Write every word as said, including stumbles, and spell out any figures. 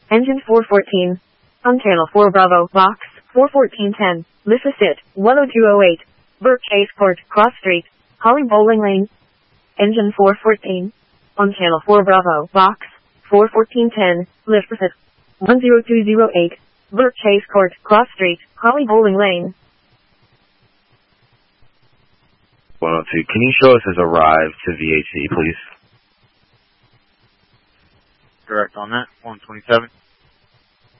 Engine four fourteen. On channel four Bravo, box four fourteen ten. Lissasit, one oh two oh eight. Burke Chase Court, Cross Street, Holly Bowling Lane. Engine four fourteen. On channel four Bravo, box four fourteen ten. Lissasit, one oh two oh eight. Burke Chase Court, Cross Street, Holly Bowling Lane. one oh two. Can you show us his arrive to V H C, please? Direct on that. one twenty-seven.